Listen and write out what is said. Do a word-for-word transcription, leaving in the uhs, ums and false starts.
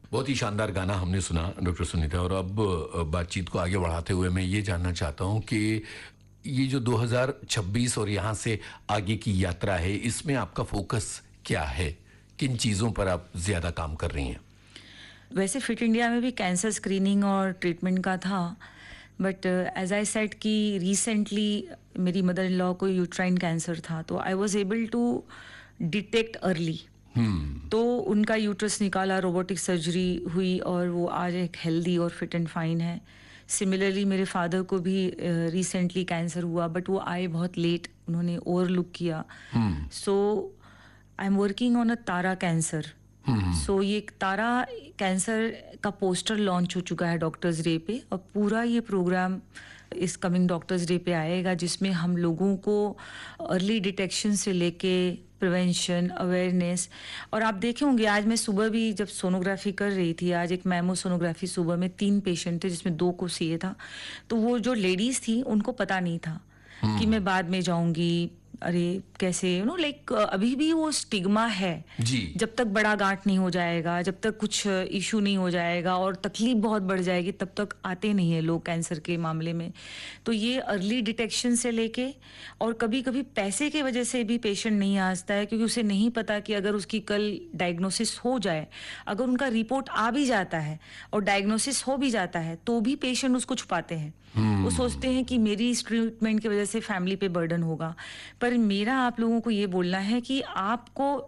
बहुत ही शानदार गाना हमने सुना डॉक्टर सुनीता। और अब बातचीत को आगे बढ़ाते हुए मैं ये जानना चाहता हूँ कि ये जो दो हज़ार छब्बीस और यहाँ से आगे की यात्रा है, इसमें आपका फोकस क्या है? किन चीज़ों पर आप ज़्यादा काम कर रही हैं? वैसे फिट इंडिया में भी कैंसर स्क्रीनिंग और ट्रीटमेंट का था, बट एज आई सेड कि रिसेंटली मेरी मदर इन लॉ को यूट्राइन कैंसर था, तो I was able to detect early. तो उनका यूट्रस निकाला, रोबोटिक सर्जरी हुई और वो आज एक हेल्दी और फिट एंड फाइन है। सिमिलरली मेरे फादर को भी रिसेंटली uh, कैंसर हुआ, बट वो आए बहुत लेट, उन्होंने ओवरलुक किया। सो I am working on a Tara cancer. सो ये तारा कैंसर का पोस्टर लॉन्च हो चुका है डॉक्टर्स डे पे, और पूरा ये प्रोग्राम इस कमिंग डॉक्टर्स डे पे आएगा, जिसमें हम लोगों को अर्ली डिटेक्शन से लेके प्रिवेंशन, अवेयरनेस। और आप देखे होंगे, आज मैं सुबह भी जब सोनोग्राफी कर रही थी, आज एक मैमो सोनोग्राफी सुबह में, तीन पेशेंट थे जिसमें दो को सीए था। तो वो जो लेडीज थी उनको पता नहीं था कि मैं बाद में जाऊंगी, अरे कैसे, यू नो लाइक अभी भी वो स्टिग्मा है जी। जब तक बड़ा गांठ नहीं हो जाएगा, जब तक कुछ इशू नहीं हो जाएगा और तकलीफ बहुत बढ़ जाएगी, तब तक आते नहीं है लोग कैंसर के मामले में। तो ये अर्ली डिटेक्शन से लेके, और कभी कभी पैसे के वजह से भी पेशेंट नहीं आता है, क्योंकि उसे नहीं पता कि अगर उसकी कल डायग्नोसिस हो जाए, अगर उनका रिपोर्ट आ भी जाता है और डायग्नोसिस हो भी जाता है, तो भी पेशेंट उसको छुपाते हैं। वो सोचते हैं कि मेरी इस ट्रीटमेंट की वजह से फैमिली पे बर्डन होगा। पर मेरा आप लोगों को ये बोलना है कि आपको